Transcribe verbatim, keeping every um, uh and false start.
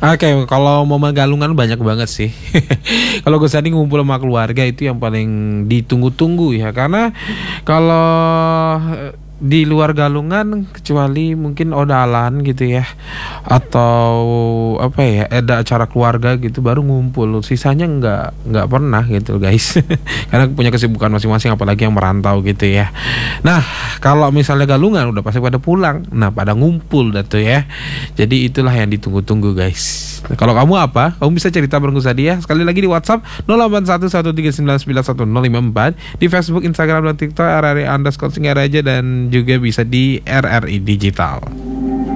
Oke, kalau momen galungan banyak banget sih. Kalau gue tadi ngumpul sama keluarga itu yang paling ditunggu-tunggu ya, karena kalau di luar galungan kecuali mungkin odalan gitu ya, atau apa ya, ada acara keluarga gitu baru ngumpul, sisanya nggak nggak pernah gitu guys. Karena punya kesibukan masing-masing, apalagi yang merantau gitu ya. Nah kalau misalnya galungan udah pasti pada pulang, nah pada ngumpul dah tuh ya. Jadi itulah yang ditunggu-tunggu guys. Nah, kalau kamu apa? Kamu bisa cerita bareng Sadia sekali lagi di WhatsApp nol delapan satu satu tiga sembilan sembilan satu nol lima empat, di Facebook, Instagram dan TikTok R R I underscore Singgaraja, dan juga bisa di R R I Digital.